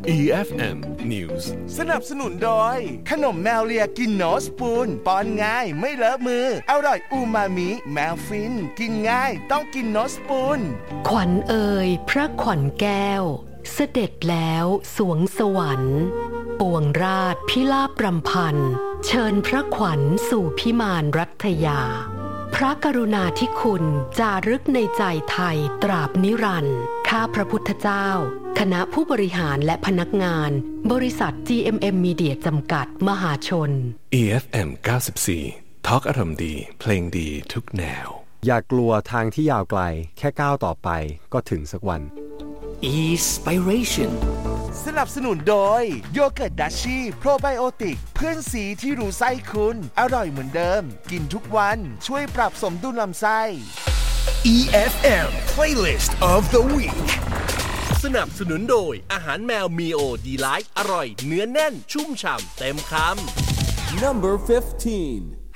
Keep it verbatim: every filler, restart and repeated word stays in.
อี เอฟ เอ็ม News สนับสนุนโดยขนมแมวเลียกินโนสปูนป้อนง่ายไม่เลอะมืออร่อยอูมามิแมวฟินกินง่ายต้องกินโนสปูนขวัญเอ่ยพระขวัญแก้วเสด็จแล้วสวงสวรรค์ปวงราชพิลาภรำพันเชิญพระขวัญสู่พิมานรัตยาพระกรุณาธิคุณจารึกในใจไทยตราบนิรันดร์ข้าพระพุทธเจ้าคณะผู้บริหารและพนักงานบริษัท จี เอ็ม เอ็ม Media จำกัดมหาชนอี เอฟ เอ็ม เก้าสิบสี่ ทอล์กอารมณ์ดีเพลงดีทุกแนวอย่ากลัวทางที่ยาวไกลแค่ก้าวต่อไปก็ถึงสักวัน Inspiration สนับสนุนโดยโยเกิร์ตดัชชี่โปรไบโอติกเพื่อนสีที่รู้ไส้คุณอร่อยเหมือนเดิมกินทุกวันช่วยปรับสมดุลลำไส้อี เอฟ เอ็ม Playlist of the Week สนับสนุนโดยอาหารแมวมีโอดีไลท์อร่อยเนื้อแน่นชุ่มฉ่ำเต็มคำ Number fifteen